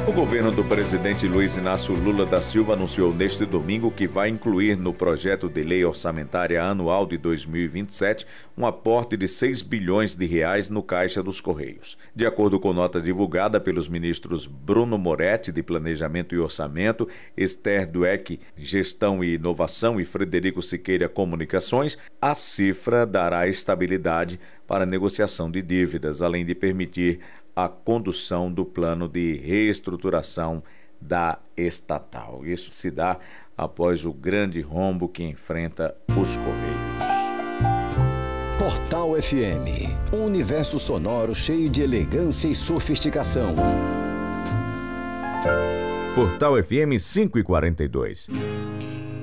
O governo do presidente Luiz Inácio Lula da Silva anunciou neste domingo que vai incluir no projeto de lei orçamentária anual de 2027 um aporte de 6 bilhões de reais no Caixa dos Correios. De acordo com nota divulgada pelos ministros Bruno Moretti, de Planejamento e Orçamento, Esther Dweck, Gestão e Inovação e Frederico Siqueira, Comunicações, a cifra dará estabilidade para a negociação de dívidas, além de permitir a condução do plano de reestruturação da estatal. Isso se dá após o grande rombo que enfrenta os Correios. Portal FM, um universo sonoro cheio de elegância e sofisticação. Portal FM 5:42.